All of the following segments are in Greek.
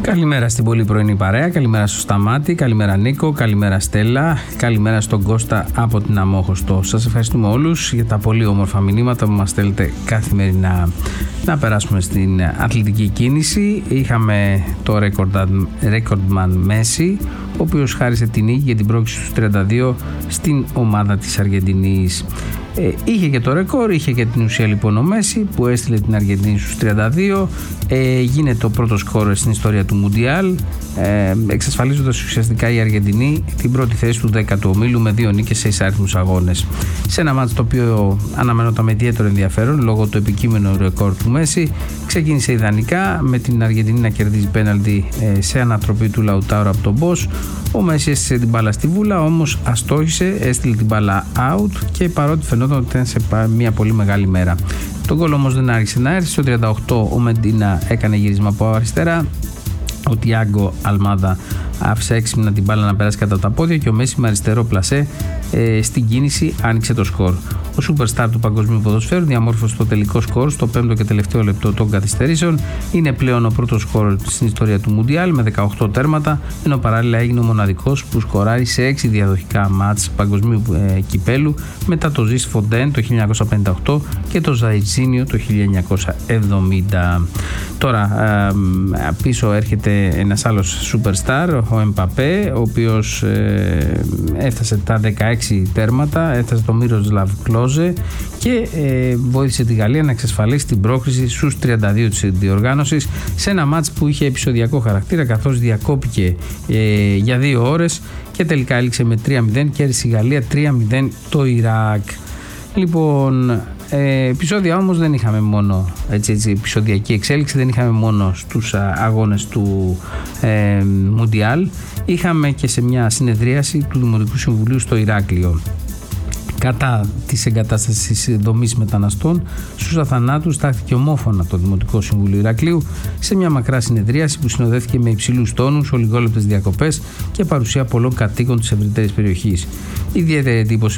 Καλημέρα στην πολύ πρωινή παρέα, καλημέρα στο Σταμάτη, καλημέρα Νίκο, καλημέρα Στέλλα, καλημέρα στον Κώστα από την Αμόχωστο. Σας ευχαριστούμε όλους για τα πολύ όμορφα μηνύματα που μας στέλνετε καθημερινά. Να περάσουμε στην αθλητική κίνηση. Είχαμε το Recordman Μέση, ο οποίος χάρισε την νίκη για την πρόκριση στους 32 στην ομάδα της Αργεντινής. Είχε και το ρεκόρ, είχε και την ουσία λοιπόν ο Μέση που έστειλε την Αργεντινή στους 32, γίνεται ο πρώτος σκόρερ στην ιστορία του Μουντιάλ, εξασφαλίζοντας ουσιαστικά η Αργεντινή την πρώτη θέση του 10ου ομίλου με 2 νίκες σε εισάριθμους αγώνες. Σε ένα μάτς το οποίο αναμενόταν με ιδιαίτερο ενδιαφέρον λόγω του επικείμενου ρεκόρ του Μέση, ξεκίνησε ιδανικά με την Αργεντινή να κερδίζει πέναλτι σε ανατροπή του Λαουτάρο από τον Μπος. Ο Μέση έστησε την μπάλα στη βούλα, όμως αστόχησε, έστειλε την μπάλα out και παρότι φαινόταν ότι ήταν σε μια πολύ μεγάλη μέρα. Το γκολ όμως δεν άρχισε να έρθει. Στο 38 ο Μεντίνα έκανε γύρισμα από αριστερά. Ο Τιάγκο Αλμάδα άφησε έξυπνα την μπάλα να περάσει κατά τα πόδια και ο Μέση με αριστερό πλασέ στην κίνηση άνοιξε το σκορ. Ο superstar του παγκοσμίου ποδοσφαίρου διαμόρφωσε το τελικό σκορ στο 5ο και τελευταίο λεπτό των καθυστερήσεων. Είναι πλέον ο πρώτος σκορ στην ιστορία του Μουντιάλ με 18 τέρματα, ενώ παράλληλα έγινε ο μοναδικός που σκοράρει σε 6 διαδοχικά μάτς παγκοσμίου κυπέλου μετά το Ζις Φοντέν το 1958 και το Ζαϊτζίνιο το 1970. Τώρα πίσω έρχεται ένας άλλος superstar, ο Εμπαπέ, ο οποίος έφτασε τα 16 τέρματα, έφτασε το Μίροσλαβ Κλόζε και βοήθησε τη Γαλλία να εξασφαλίσει την πρόκριση στους 32 της διοργάνωσης σε ένα μάτς που είχε επεισοδιακό χαρακτήρα καθώς διακόπηκε για 2 ώρες και τελικά έληξε με 3-0 και έρισε η Γαλλία 3-0 το Ιράκ. Λοιπόν, επεισόδια όμως δεν είχαμε μόνο έτσι επεισοδιακή εξέλιξη, δεν είχαμε μόνο στους αγώνες του Μουντιάλ, είχαμε και σε μια συνεδρίαση του Δημοτικού Συμβουλίου στο Ηράκλειο κατά της εγκατάστασης δομής μεταναστών στους αθανάτους. Τάχθηκε ομόφωνα το Δημοτικό Συμβούλιο Ηρακλείου σε μια μακρά συνεδρίαση που συνοδεύτηκε με υψηλούς τόνους, ολιγόλεπτες διακοπές και παρουσία πολλών κατοίκων της ευρύτερης περιοχής. Ιδιαίτερη εντύπωση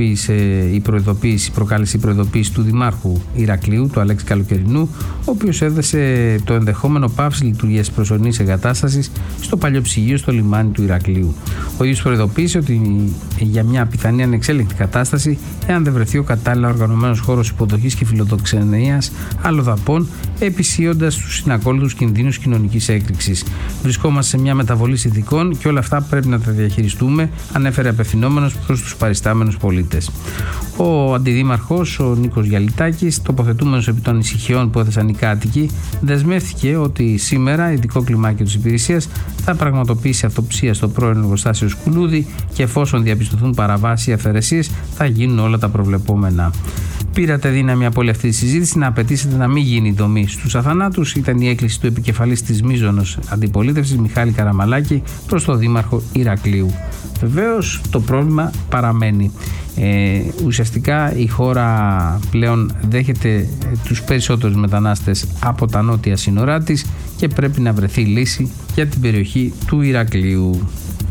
προκάλεσε η προειδοποίηση του Δημάρχου Ηρακλείου, του Αλέξη Καλοκαιρινού, ο οποίος έδεσε το ενδεχόμενο πάυση λειτουργίας προσωρινής εγκατάστασης στο παλιό ψυγείο στο λιμάνι του Ηρακλείου. Ο ίδιος προειδοποίησε ότι για μια πιθανή ανεξέλεγκτη κατάσταση, εάν δεν βρεθεί ο κατάλληλα οργανωμένος χώρος υποδοχής και φιλοξενίας αλλοδαπών, επισύοντας τους συνακόλουθους κινδύνους κοινωνικής έκρηξης. Βρισκόμαστε σε μια μεταβολή συνθηκών και όλα αυτά πρέπει να τα διαχειριστούμε, ανέφερε απευθυνόμενος προς τους παριστάμενους πολίτες. Ο αντιδήμαρχος, ο Νίκος Γιαλιτάκης, τοποθετούμενος επί των ανησυχιών που έθεσαν οι κάτοικοι, δεσμεύτηκε ότι σήμερα ειδικό κλιμάκιο της υπηρεσίας θα πραγματοποιήσει αυτοψία στο πρώην εργοστάσιο Σκουλούδη και εφόσον διαπιστωθούν παραβάσεις ή αφαιρεσίες θα γίνουν όλα τα προβλεπόμενα. Πήρατε δύναμη από όλη αυτή τη συζήτηση να απαιτήσετε να μην γίνει δομή στους αθανάτους. Ήταν η έκκληση του επικεφαλής της μείζωνος αντιπολίτευσης Μιχάλη Καραμαλάκη προς τον Δήμαρχο Ηρακλείου. Βεβαίως το πρόβλημα παραμένει. Ουσιαστικά η χώρα πλέον δέχεται τους περισσότερους μετανάστες από τα νότια σύνορά της και πρέπει να βρεθεί λύση για την περιοχή του Ηρακλείου.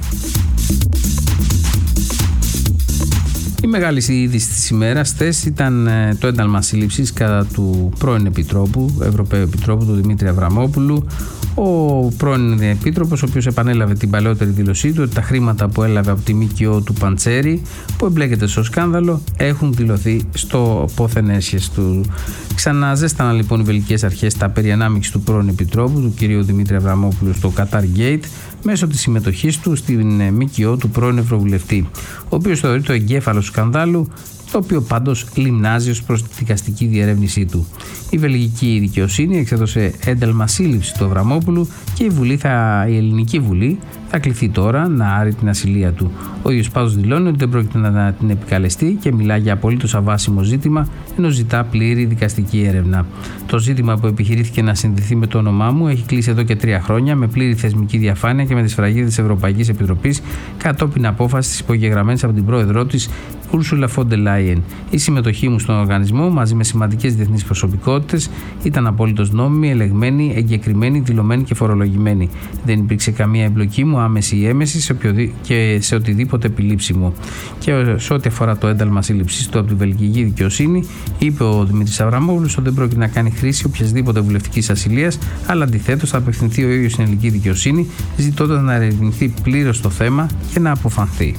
Η μεγάλη είδηση της ημέρας χθες ήταν το ένταλμα σύλληψης κατά του πρώην Ευρωπαίου Επιτρόπου, του Δημήτρη Αβραμόπουλου. Ο πρώην Επίτροπος, ο οποίος επανέλαβε την παλαιότερη δήλωσή του ότι τα χρήματα που έλαβε από τη ΜΚΟ του Παντσέρη, που εμπλέκεται στο σκάνδαλο, έχουν δηλωθεί στο πόθεν έσχες του. Ξαναζέσταναν λοιπόν οι βελγικές αρχές τα περί ανάμειξης του πρώην Επιτρόπου, του κ. Δημήτρη Αβραμόπουλου, στο Qatar Gate, μέσω της συμμετοχής του στην ΜΚΟ του πρώην Ευρωβουλευτή, ο οποίος θεωρεί το εγκέφαλο του σκανδάλου, το οποίο πάντως λιμνάζει ως προς τη δικαστική διερεύνησή του. Η βελγική δικαιοσύνη εξέδωσε ένταλμα σύλληψη του Αβραμόπουλου και η Ελληνική Βουλή θα κληθεί τώρα να άρει την ασυλία του. Ο ίδιος πάντως δηλώνει ότι δεν πρόκειται να την επικαλεστεί και μιλά για απολύτως αβάσιμο ζήτημα, ενώ ζητά πλήρη δικαστική έρευνα. Το ζήτημα που επιχειρήθηκε να συνδεθεί με το όνομά μου έχει κλείσει εδώ και 3 χρόνια με πλήρη θεσμική διαφάνεια και με τη σφραγίδα της Ευρωπαϊκής Επιτροπής κατόπιν απόφασης υπογεγραμμένης από την πρόεδρό της Ursula von der Leyen Leyen. Η συμμετοχή μου στον οργανισμό μαζί με σημαντικές διεθνείς προσωπικότητες ήταν απολύτως νόμιμη, ελεγμένη, εγκεκριμένη, δηλωμένη και φορολογημένη. Δεν υπήρξε καμία εμπλοκή μου, άμεση ή έμεση, και σε οτιδήποτε επιλήψιμο. Και σε ό,τι αφορά το ένταλμα σύλληψης του από τη βελγική δικαιοσύνη, είπε ο Δημήτρης Αβραμόπουλος ότι δεν πρόκειται να κάνει χρήση οποιασδήποτε βουλευτικής ασυλίας, αλλά αντιθέτως θα απευθυνθεί ο ίδιος στην ελληνική δικαιοσύνη, ζητώντας να ερευνηθεί πλήρως το θέμα και να αποφανθεί.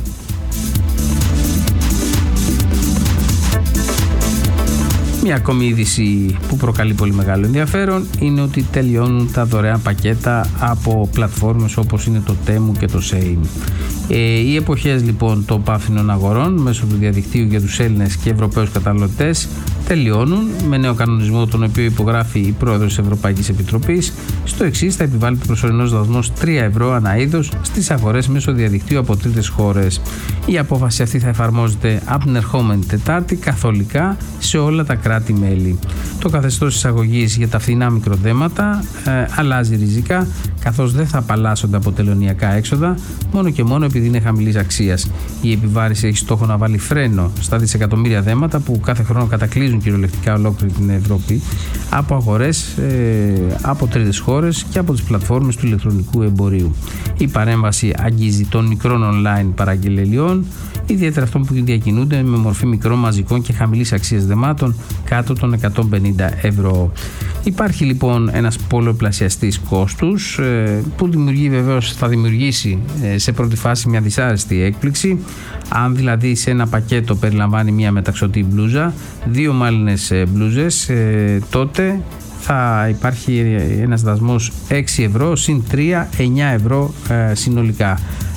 Μια ακόμη είδηση που προκαλεί πολύ μεγάλο ενδιαφέρον είναι ότι τελειώνουν τα δωρεάν πακέτα από πλατφόρμες όπως είναι το Temu και το Shein. Οι εποχές λοιπόν των πάφινων αγορών μέσω του διαδικτύου για τους Έλληνες και Ευρωπαίους καταναλωτές τελειώνουν με νέο κανονισμό, τον οποίο υπογράφει η πρόεδρος της Ευρωπαϊκής Επιτροπής. Στο εξής, θα επιβάλλεται προσωρινός δασμός 3 ευρώ ανά είδος στις αγορές μέσω διαδικτύου από τρίτες χώρες. Η απόφαση αυτή θα εφαρμόζεται από την ερχόμενη Τετάρτη καθολικά σε όλα τα κράτη-μέλη. Το καθεστώς εισαγωγής για τα φθηνά μικροδέματα αλλάζει ριζικά, καθώς δεν θα απαλλάσσονται από τελωνειακά έξοδα μόνο και μόνο επειδή είναι χαμηλής αξίας. Η επιβάρηση έχει στόχο να βάλει φρένο στα δισεκατομμύρια δέματα που κάθε χρόνο κατακλείζουν κυριολεκτικά ολόκληρη την Ευρώπη από αγορές από τρίτες χώρες και από τις πλατφόρμες του ηλεκτρονικού εμπορίου. Η παρέμβαση αγγίζει των μικρών online παραγγελιών, ιδιαίτερα αυτών που διακινούνται με μορφή μικρών μαζικών και χαμηλής αξίας δεμάτων κάτω των 150 ευρώ. Υπάρχει λοιπόν ένας πολλαπλασιαστής κόστους που θα δημιουργήσει σε πρώτη φάση μια δυσάρεστη έκπληξη. Αν δηλαδή σε ένα πακέτο περιλαμβάνει μια μεταξωτή μπλούζα, 2 μάλινες μπλούζες, τότε θα υπάρχει ένας δασμός 6 ευρώ συν 3, 9 ευρώ συνολικά.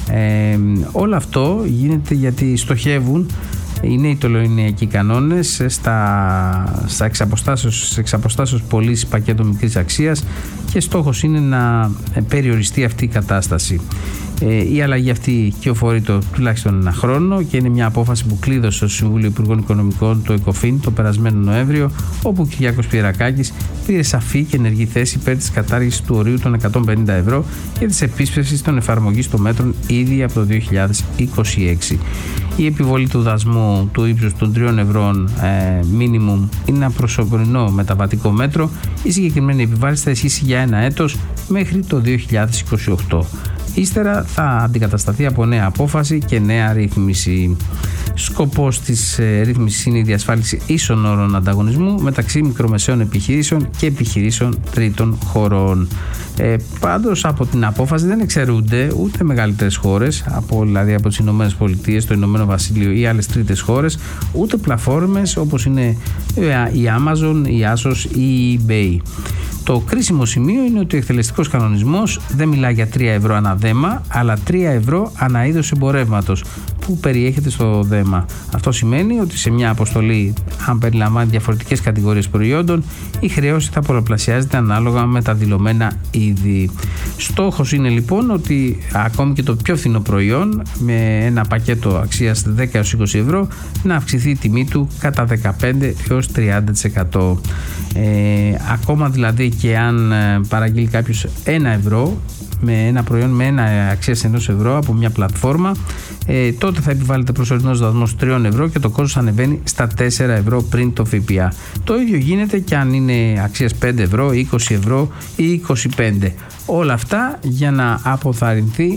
Όλο αυτό γίνεται γιατί στοχεύουν οι νέοι τελωνειακοί κανόνες στα εξαποστάσεως πωλήσεις πακέτων μικρής αξίας και στόχος είναι να περιοριστεί αυτή η κατάσταση. Η αλλαγή αυτή κυοφορεί τουλάχιστον ένα χρόνο και είναι μια απόφαση που κλείδωσε στο Συμβούλιο Υπουργών Οικονομικών, το ΕΚΟΦΗΝ, το περασμένο Νοέμβριο, όπου ο Κυριάκος Πιερακάκης πήρε σαφή και ενεργή θέση υπέρ της κατάργησης του ορίου των 150 ευρώ και της επίσπευσης των εφαρμογής των μέτρων ήδη από το 2026. Η επιβολή του δασμού του ύψους των 3 ευρώ minimum είναι ένα προσωρινό μεταβατικό μέτρο. Η συγκεκριμένη επιβάρηση θα ισχύσει για ένα έτος μέχρι το 2028. Ύστερα θα αντικατασταθεί από νέα απόφαση και νέα ρύθμιση. Σκοπός της ρύθμισης είναι η διασφάλιση ίσων όρων ανταγωνισμού μεταξύ μικρομεσαίων επιχειρήσεων και επιχειρήσεων τρίτων χωρών. Πάντως από την απόφαση δεν εξαιρούνται ούτε μεγαλύτερες χώρες, δηλαδή από τις Ηνωμένες Πολιτείες, το Ηνωμένο Βασίλειο ή άλλες τρίτες χώρες, ούτε πλατφόρμες όπως είναι η Amazon, η Asos ή η eBay. Το κρίσιμο σημείο είναι ότι ο εκτελεστικός κανονισμός δεν μιλάει για 3 ευρώ ανά δέμα, αλλά 3 ευρώ ανά είδος εμπορεύματος που περιέχεται στο δέμα. Αυτό σημαίνει ότι σε μια αποστολή, αν περιλαμβάνει διαφορετικές κατηγορίες προϊόντων, η χρέωση θα πολλαπλασιάζεται ανάλογα με τα δηλωμένα είδη. Στόχος είναι λοιπόν ότι ακόμη και το πιο φθηνό προϊόν με ένα πακέτο αξίας 10 έως 20 ευρώ να αυξηθεί η τιμή του κατά 15 έως 30%. Ακόμα δηλαδή και αν παραγγείλει κάποιος 1 ευρώ με ένα προϊόν με ένα αξίας 1 ευρώ από μια πλατφόρμα, τότε θα επιβάλλεται προσωρινός δασμός 3 ευρώ και το κόστος ανεβαίνει στα 4 ευρώ πριν το ΦΠΑ. Το ίδιο γίνεται και αν είναι αξίας 5 ευρώ, 20 ευρώ ή 25. Όλα αυτά για να αποθαρρυνθεί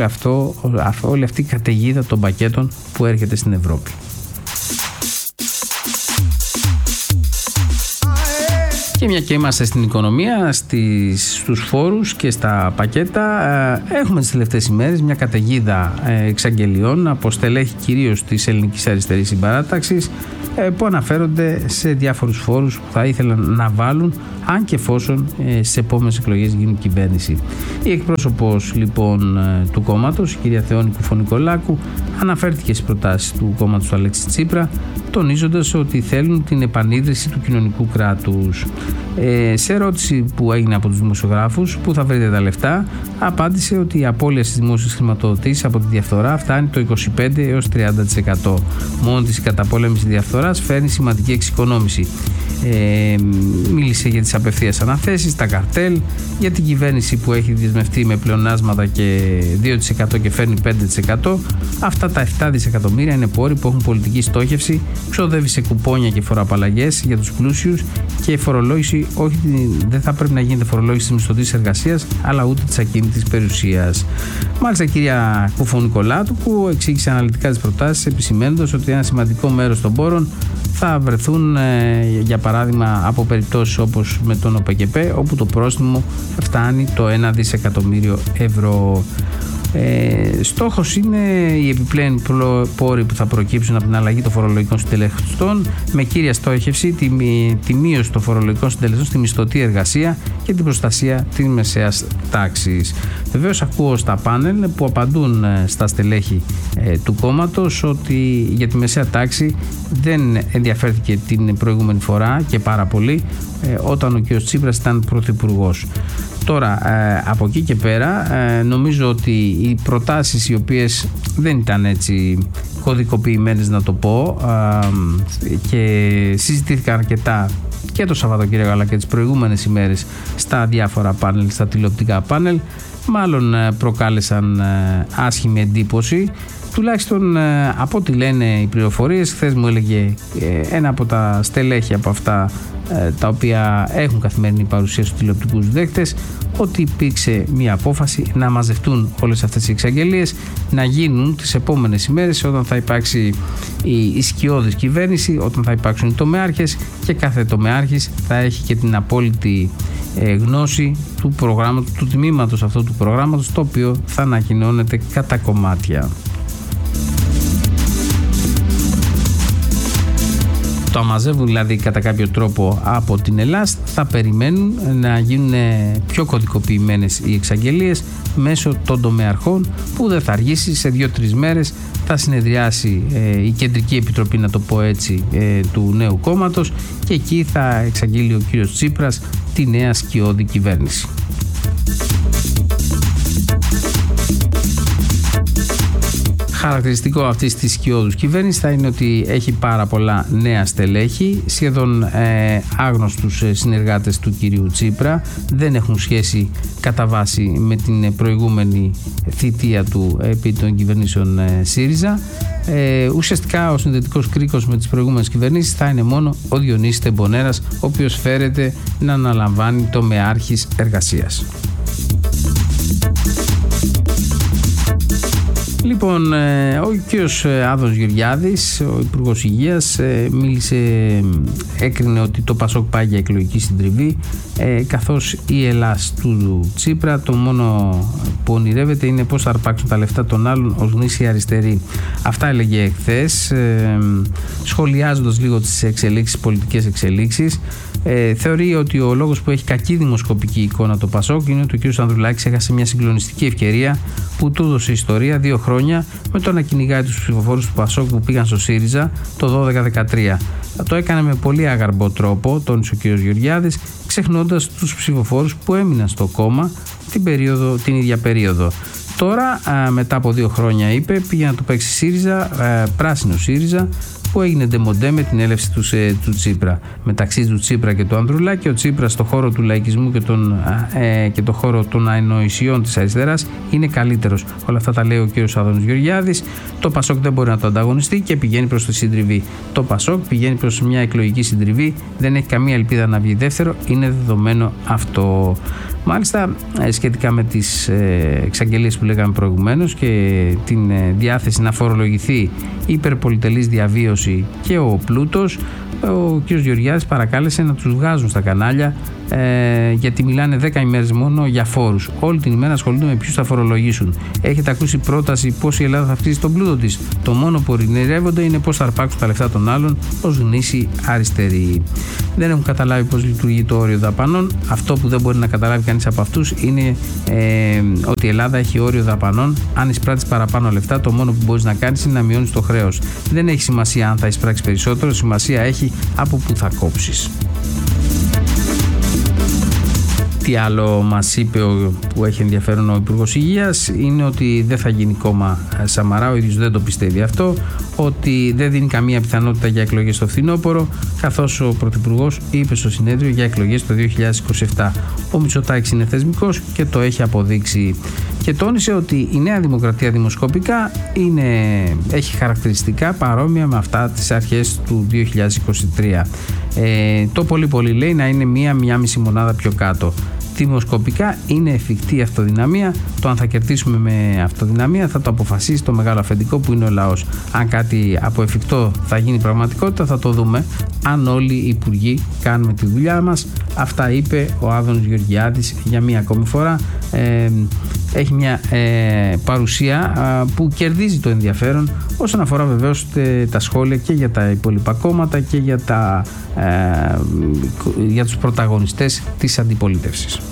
όλη αυτή η καταιγίδα των πακέτων που έρχεται στην Ευρώπη. Και μια και είμαστε στην οικονομία, στους φόρους και στα πακέτα, έχουμε τις τελευταίες ημέρες μια καταιγίδα εξαγγελιών από στελέχη κυρίως της Ελληνικής Αριστερής Συμπαράταξης που αναφέρονται σε διάφορους φόρους που θα ήθελαν να βάλουν αν και εφόσον στις επόμενες εκλογές γίνει κυβέρνηση. Η εκπρόσωπος λοιπόν του κόμματος, η κυρία Θεόνη Κουφωνικολάκου, αναφέρθηκε στις προτάσεις του κόμματος του Αλέξη Τσίπρα, τονίζοντας ότι θέλουν την επανίδρυση του κοινωνικού κράτους. Σε ερώτηση που έγινε από τους δημοσιογράφους πού θα βρείτε τα λεφτά, απάντησε ότι η απώλεια στις δημόσιες χρηματοδοτήσεις από τη διαφθορά φτάνει το 25 έως 30%. Μόνο της η καταπόλεμηση διαφθοράς φέρνει σημαντική εξοικονόμηση. Μίλησε για τις απευθείας αναθέσεις, τα καρτέλ, για την κυβέρνηση που έχει δεσμευτεί με πλεονάσματα και 2% και φέρνει 5%. Αυτά τα 7 δισεκατομμύρια είναι πόροι που έχουν πολιτική στόχευση, ξοδεύει σε κουπόνια και φοροαπαλλαγές για τους πλούσιους και φορολόγηση, δεν θα πρέπει να γίνεται φορολόγηση της μισθωτής εργασίας, αλλά ούτε της ακίνητης περιουσίας. Μάλιστα, η κυρία Κουφο-Νικολάτου που εξήγησε αναλυτικά τις προτάσεις, επισημαίνοντας ότι ένα σημαντικό μέρος των πόρων θα βρεθούν, για παράδειγμα, από περιπτώσεις όπως με τον ΟΠΕΚΕΠΕ, όπου το πρόστιμο φτάνει το 1 δισεκατομμύριο ευρώ. Στόχος είναι οι επιπλέον πόροι που θα προκύψουν από την αλλαγή των φορολογικών συντελεστών, με κύρια στόχευση τη μείωση των φορολογικών συντελεστών στη μισθωτή εργασία και την προστασία της μεσαίας τάξης. Βεβαίως, ακούω στα πάνελ που απαντούν στα στελέχη του κόμματος ότι για τη μεσαία τάξη δεν ενδιαφέρθηκε την προηγούμενη φορά και πάρα πολύ όταν ο κ. Τσίπρας ήταν πρωθυπουργός. Τώρα, από εκεί και πέρα, νομίζω ότι οι προτάσεις οι οποίες δεν ήταν έτσι κωδικοποιημένες, να το πω, και συζητήθηκαν αρκετά και το Σαββατοκύριακο αλλά και τις προηγούμενες ημέρες στα διάφορα πάνελ, στα τηλεοπτικά πάνελ, μάλλον προκάλεσαν άσχημη εντύπωση. Τουλάχιστον από ό,τι λένε οι πληροφορίες, χθες μου έλεγε ένα από τα στελέχη από αυτά τα οποία έχουν καθημερινή παρουσία στους τηλεοπτικούς δέκτες, ότι υπήρξε μια απόφαση να μαζευτούν όλες αυτές οι εξαγγελίες, να γίνουν τις επόμενες ημέρες, όταν θα υπάρξει η σκιώδης κυβέρνηση, όταν θα υπάρξουν οι τομεάρχες και κάθε τομεάρχης θα έχει και την απόλυτη γνώση του προγράμματος, του τμήματος αυτού του προγράμματος, το οποίο θα ανακοινώνεται κατά κομμάτια. Το αμαζεύουν δηλαδή κατά κάποιο τρόπο από την Ελλάδα, θα περιμένουν να γίνουν πιο κωδικοποιημένες οι εξαγγελίες μέσω των τομεαρχών, που δεν θα αργήσει, σε 2-3 μέρες θα συνεδριάσει η Κεντρική Επιτροπή, να το πω έτσι, του νέου κόμματος, και εκεί θα εξαγγείλει ο κύριος Τσίπρας τη νέα σκιώδη κυβέρνηση. Χαρακτηριστικό αυτής της σκιώδους κυβέρνησης θα είναι ότι έχει πάρα πολλά νέα στελέχη, σχεδόν άγνωστους συνεργάτες του κυρίου Τσίπρα, δεν έχουν σχέση κατά βάση με την προηγούμενη θητεία του επί των κυβερνήσεων ΣΥΡΙΖΑ. Ουσιαστικά ο συνδετικός κρίκος με τις προηγούμενες κυβερνήσεις θα είναι μόνο ο Διονύσης Τεμπονέρας, ο οποίος φέρεται να αναλαμβάνει το μεάρχης εργασίας. Λοιπόν, ο κ. Άδωνης Γεωργιάδης, ο Υπουργός Υγείας, έκρινε ότι το ΠΑΣΟΚ πάει για εκλογική συντριβή, καθώς η Ελλάς του Τσίπρα το μόνο που ονειρεύεται είναι πώς θα αρπάξουν τα λεφτά των άλλων ως γνήσιοι αριστεροί. Αυτά έλεγε χθες, σχολιάζοντας λίγο τις πολιτικές εξελίξεις. Θεωρεί ότι ο λόγος που έχει κακή δημοσκοπική εικόνα το ΠΑΣΟΚ είναι ότι ο κ. Ανδρουλάκης έχασε μια συγκλονιστική ευκαιρία που του έδωσε ιστορία 2 χρόνια με το να κυνηγάει τους ψηφοφόρους του ΠΑΣΟΚ που πήγαν στο ΣΥΡΙΖΑ το 12-13. Το έκανε με πολύ αγαρμπό τρόπο, τόνισε ο κ. Γεωργιάδης, ξεχνώντας τους ψηφοφόρους που έμειναν στο κόμμα την ίδια περίοδο. Τώρα, μετά από 2 χρόνια, είπε, πήγε να το παίξει ΣΥΡΙΖΑ, πράσινο ΣΥΡΙΖΑ, που έγινε ντεμοντέ με την έλευση του Τσίπρα. Μεταξύ του Τσίπρα και του Ανδρουλάκη, ο Τσίπρας στο χώρο του λαϊκισμού και το χώρο των ανοησιών της αριστεράς είναι καλύτερος. Όλα αυτά τα λέει ο κ. Άδωνης Γεωργιάδης. Το ΠΑΣΟΚ δεν μπορεί να το ανταγωνιστεί και πηγαίνει προς τη συντριβή. Το ΠΑΣΟΚ πηγαίνει προς μια εκλογική συντριβή, δεν έχει καμία ελπίδα να βγει δεύτερο, είναι δεδομένο αυτό. Μάλιστα, σχετικά με τις εξαγγελίες που λέγαμε προηγουμένως και την διάθεση να φορολογηθεί η υπερπολιτελής διαβίωση και ο πλούτος, ο κ. Γεωργιάδης παρακάλεσε να τους βγάζουν στα κανάλια, γιατί μιλάνε 10 ημέρες μόνο για φόρους. Όλη την ημέρα ασχολούνται με ποιους θα φορολογήσουν. Έχετε ακούσει πρόταση πώς η Ελλάδα θα αυξήσει τον πλούτο της? Το μόνο που ορεινεύονται είναι πώς θα αρπάξουν τα λεφτά των άλλων ως γνήσιοι αριστεροί. Δεν έχουν καταλάβει πώς λειτουργεί το όριο δαπανών. Αυτό που δεν μπορεί να καταλάβει κανείς από αυτούς είναι ότι η Ελλάδα έχει όριο δαπανών. Αν εισπράττεις παραπάνω λεφτά, το μόνο που μπορείς να κάνεις είναι να μειώνεις το χρέος. Δεν έχει σημασία αν θα εισπράξεις περισσότερο, σημασία έχει από πού θα κόψεις. Τι άλλο μας είπε που έχει ενδιαφέρον ο Υπουργός Υγείας είναι ότι δεν θα γίνει κόμμα Σαμαρά, ο ίδιος δεν το πιστεύει αυτό, ότι δεν δίνει καμία πιθανότητα για εκλογές στο φθινόπωρο, καθώς ο Πρωθυπουργός είπε στο συνέδριο για εκλογές το 2027. Ο Μητσοτάκης είναι θεσμικός και το έχει αποδείξει και τόνισε ότι η Νέα Δημοκρατία δημοσκοπικά έχει χαρακτηριστικά παρόμοια με αυτά τις αρχές του 2023. Το πολύ λέει να είναι μία μισή μονάδα πιο κάτω. Δημοσκοπικά είναι εφικτή η αυτοδυναμία. Το αν θα κερδίσουμε με αυτοδυναμία θα το αποφασίσει το μεγάλο αφεντικό που είναι ο λαός. Αν κάτι από εφικτό θα γίνει πραγματικότητα θα το δούμε αν όλοι οι υπουργοί κάνουμε τη δουλειά μας. Αυτά είπε ο Άδωνης Γεωργιάδης για μία ακόμη φορά. Έχει μια παρουσία που κερδίζει το ενδιαφέρον όσον αφορά βεβαίως τα σχόλια και για τα υπόλοιπα κόμματα και για τους πρωταγωνιστές της αντιπολίτευσης.